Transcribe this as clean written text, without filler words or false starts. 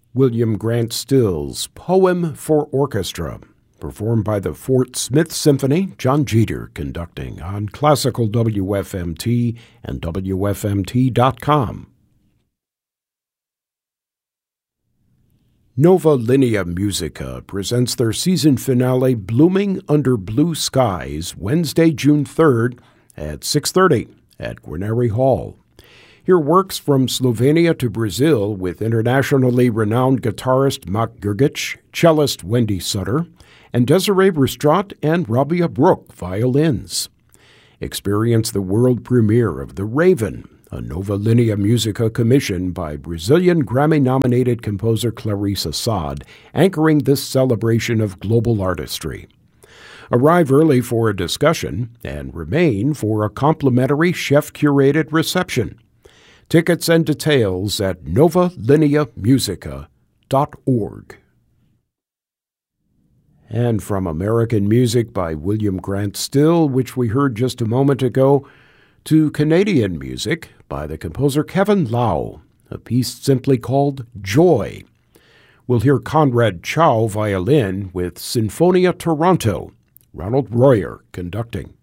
William Grant Still's Poem for Orchestra, performed by the Fort Smith Symphony, John Jeter conducting on Classical WFMT and WFMT.com. Nova Linea Musica presents their season finale, Blooming Under Blue Skies, Wednesday, June 3rd at 6:30 at Guarneri Hall. Hear works from Slovenia to Brazil with internationally renowned guitarist Mark Grgic, cellist Wendy Sutter, and Desiree Brustrat and Rabia Brook violins. Experience the world premiere of The Raven, a Nova Linea Musica commission by Brazilian Grammy-nominated composer Clarice Assad, anchoring this celebration of global artistry. Arrive early for a discussion and remain for a complimentary chef-curated reception. Tickets and details at novalineamusica.org. And from American music by William Grant Still, which we heard just a moment ago, to Canadian music by the composer Kevin Lau, a piece simply called Joy. We'll hear Conrad Chow violin with Sinfonia Toronto, Ronald Royer conducting.